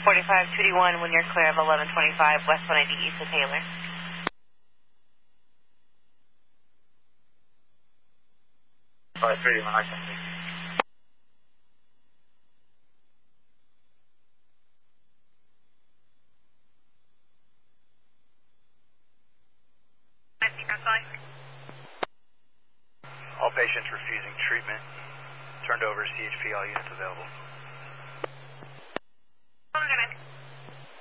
45 2D1 when you're clear of 1125 West 190 east of Taylor. All right, 31, I can see. All patients refusing treatment. Turned over to CHP, all units available.